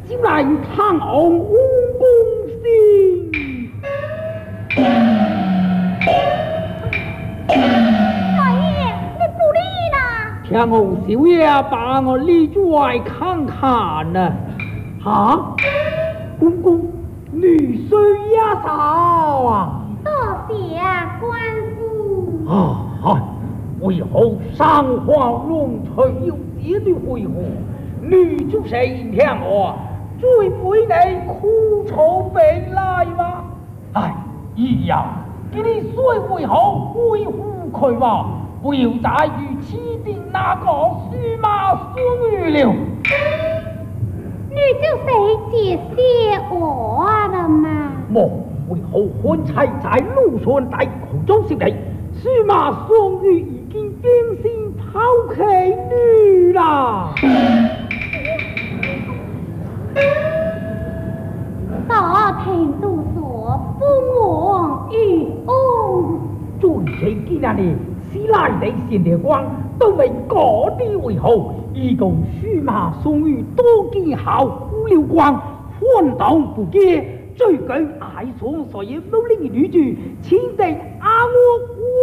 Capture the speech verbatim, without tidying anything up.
就来探望吴公先。 大爷，你不理啦？ 天后少爷把我拎出来看看呢。啊，公公，女婿也少啊！ 多谢啊，官夫。 啊，为何三花龙翠有这的挥霍？女就是天我，最不得苦愁病来吗？哎，姨呀，给你水为何恢复开吧？不要再与此定那个驷马相遇了。 你就是这些话了吗？ 莫为何婚妻在路上大口中说你？驷马相遇已经变心抛弃你啦！ 大庭都说不枉与恩， 最近几年里，西来的贤烈光都为各地为好，一共驷马相遇多见好无了光，换挡不接，最近爱上所以努力的女主，请得阿我